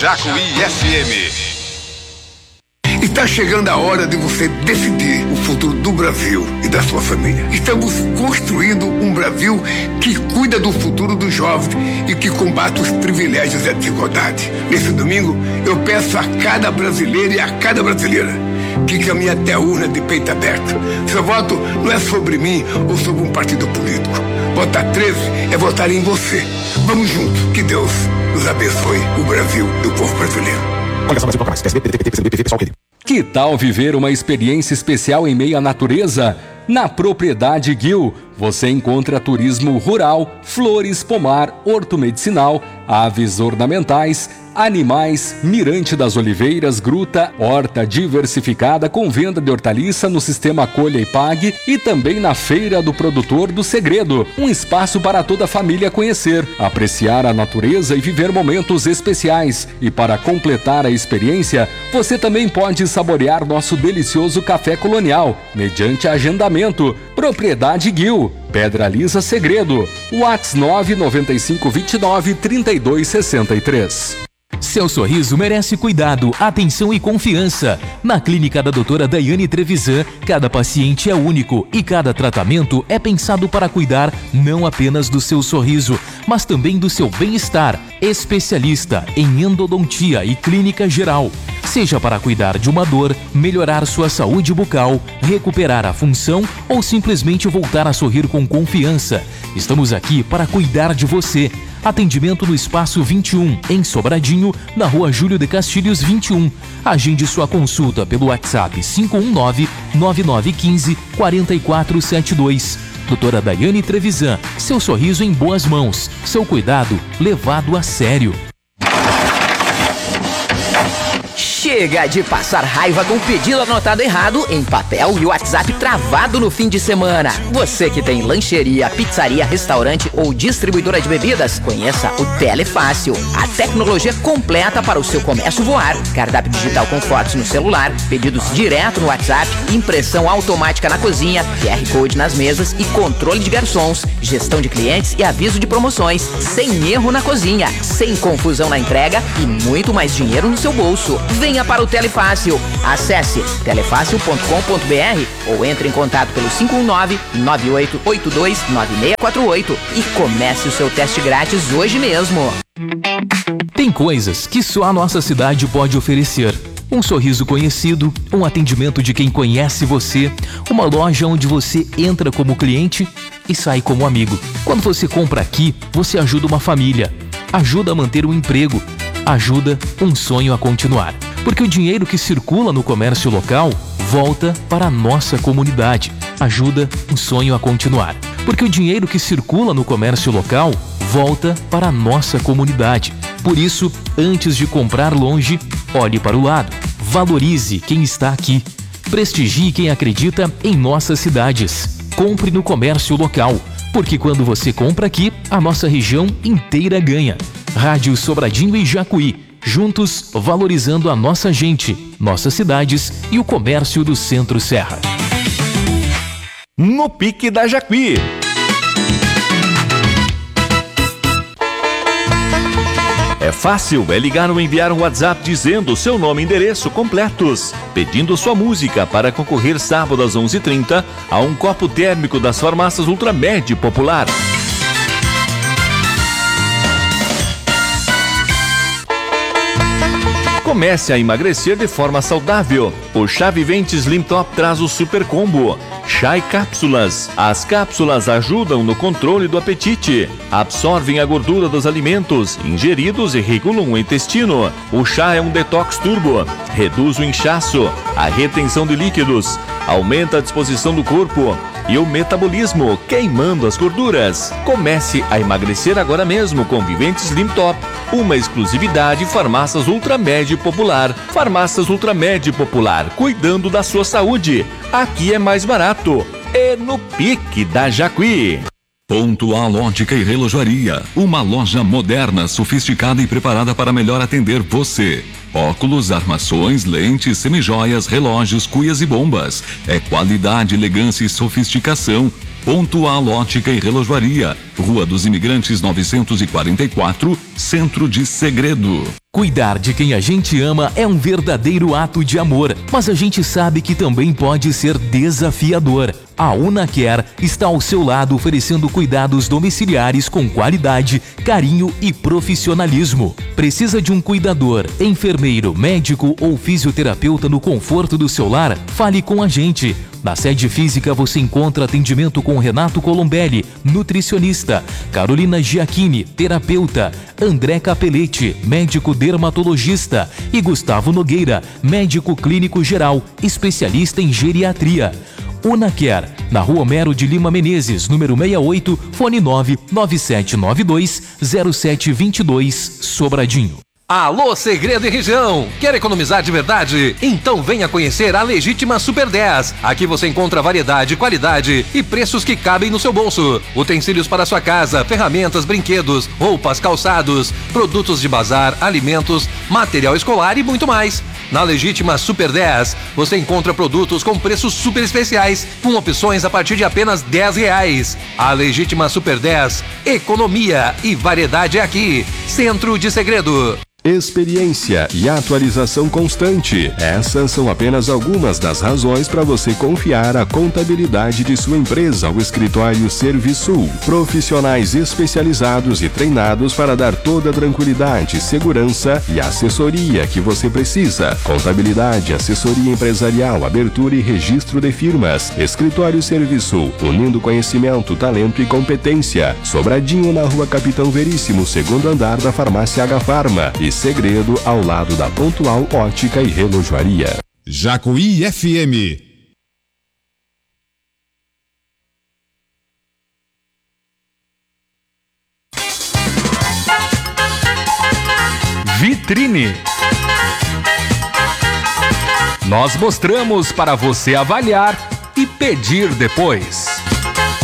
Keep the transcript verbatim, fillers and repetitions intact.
Jacuí F M. Está chegando a hora de você decidir o futuro do Brasil e da sua família. Estamos construindo um Brasil que cuida do futuro dos jovens e que combate os privilégios e a desigualdade. Nesse domingo, eu peço a cada brasileiro e a cada brasileira que caminhe até a urna de peito aberto. Seu voto não é sobre mim ou sobre um partido político. Votar treze é votar em você. Vamos juntos. Que Deus nos abençoe, o Brasil e o povo brasileiro. Que tal viver uma experiência especial em meio à natureza? Na Propriedade Guil, você encontra turismo rural, flores, pomar, hortomedicinal, aves ornamentais, animais, mirante das oliveiras, gruta, horta diversificada com venda de hortaliça no sistema Colha e Pague e também na Feira do Produtor do Segredo, um espaço para toda a família conhecer, apreciar a natureza e viver momentos especiais. E para completar a experiência, você também pode saborear nosso delicioso café colonial, mediante agendamento. Propriedade Guil, Pedra Lisa Segredo, WhatsApp nove nove cinco dois nove, três dois seis três. Seu sorriso merece cuidado, atenção e confiança. Na clínica da doutora Daiane Trevisan, cada paciente é único e cada tratamento é pensado para cuidar não apenas do seu sorriso, mas também do seu bem-estar. Especialista em endodontia e clínica geral. Seja para cuidar de uma dor, melhorar sua saúde bucal, recuperar a função ou simplesmente voltar a sorrir com confiança. Estamos aqui para cuidar de você. Atendimento no Espaço vinte e um, em Sobradinho, na Rua Júlio de Castilhos vinte e um. Agende sua consulta pelo WhatsApp cinco um nove, nove nove um cinco, quatro quatro sete dois. doutora Daiane Trevisan, seu sorriso em boas mãos, seu cuidado levado a sério. Chega de passar raiva com o pedido anotado errado em papel e o WhatsApp travado no fim de semana. Você que tem lancheria, pizzaria, restaurante ou distribuidora de bebidas, conheça o Telefácil, a tecnologia completa para o seu comércio voar. Cardápio digital com fotos no celular, pedidos direto no WhatsApp, impressão automática na cozinha, Q R Code nas mesas e controle de garçons, gestão de clientes e aviso de promoções, sem erro na cozinha, sem confusão na entrega e muito mais dinheiro no seu bolso. Venha para o Telefácil. Acesse telefácil ponto com ponto b r ou entre em contato pelo cinco um nove, nove oito oito dois, nove seis quatro oito e comece o seu teste grátis hoje mesmo. Tem coisas que só a nossa cidade pode oferecer. Um sorriso conhecido, um atendimento de quem conhece você, uma loja onde você entra como cliente e sai como amigo. Quando você compra aqui, você ajuda uma família, ajuda a manter um emprego, ajuda um sonho a continuar. Porque o dinheiro que circula no comércio local volta para a nossa comunidade, ajuda um sonho a continuar. Porque o dinheiro que circula no comércio local volta para a nossa comunidade. Por isso, antes de comprar longe, olhe para o lado. Valorize quem está aqui. Prestigie quem acredita em nossas cidades. Compre no comércio local, porque quando você compra aqui, a nossa região inteira ganha. Rádio Sobradinho e Jacuí, juntos valorizando a nossa gente, nossas cidades e o comércio do Centro-Serra. No Pique da Jacuí. É fácil, é ligar ou enviar um WhatsApp dizendo seu nome e endereço completos, pedindo sua música para concorrer sábado às onze e trinta a um copo térmico das farmácias Ultramed Popular. Comece a emagrecer de forma saudável. O Chá Vivente Slim Top traz o Super Combo. Chá e cápsulas. As cápsulas ajudam no controle do apetite, absorvem a gordura dos alimentos ingeridos e regulam o intestino. O chá é um detox turbo, reduz o inchaço, a retenção de líquidos, aumenta a disposição do corpo e o metabolismo, queimando as gorduras. Comece a emagrecer agora mesmo com Vivente Slim Top, uma exclusividade Farmácias Ultramed Popular. Farmácias Ultramed Popular, cuidando da sua saúde. Aqui é mais barato. É no Pique da Jacuí. Pontual Ótica e Relojoaria, uma loja moderna, sofisticada e preparada para melhor atender você. Óculos, armações, lentes, semijoias, relógios, cuias e bombas. É qualidade, elegância e sofisticação. Pontual Ótica e Relojoaria, Rua dos Imigrantes novecentos e quarenta e quatro, Centro de Segredo. Cuidar de quem a gente ama é um verdadeiro ato de amor, mas a gente sabe que também pode ser desafiador. A Unicare está ao seu lado oferecendo cuidados domiciliares com qualidade, carinho e profissionalismo. Precisa de um cuidador, enfermeiro, médico ou fisioterapeuta no conforto do seu lar? Fale com a gente. Na sede física você encontra atendimento com Renato Colombelli, nutricionista, Carolina Giacchini, terapeuta, André Capelletti, médico dermatologista e Gustavo Nogueira, médico clínico geral, especialista em geriatria. Unicare, na Rua Homero de Lima Menezes, número sessenta e oito, fone nove nove sete nove dois zero sete dois dois, Sobradinho. Alô, Segredo e Região! Quer economizar de verdade? Então venha conhecer a Legítima Super dez. Aqui você encontra variedade, qualidade e preços que cabem no seu bolso. Utensílios para sua casa, ferramentas, brinquedos, roupas, calçados, produtos de bazar, alimentos, material escolar e muito mais. Na Legítima Super dez, você encontra produtos com preços super especiais, com opções a partir de apenas dez reais. A Legítima Super dez, economia e variedade é aqui. Centro de Segredo. Experiência e atualização constante. Essas são apenas algumas das razões para você confiar a contabilidade de sua empresa ao escritório Serviçul. Profissionais especializados e treinados para dar toda a tranquilidade, segurança e assessoria que você precisa. Contabilidade, assessoria empresarial, abertura e registro de firmas. Escritório Serviçul, unindo conhecimento, talento e competência. Sobradinho, na Rua Capitão Veríssimo, segundo andar da Farmácia H Farma. E Segredo, ao lado da Pontual Ótica e Relojoaria. Jacuí F M. Vitrine. Nós mostramos para você avaliar e pedir depois.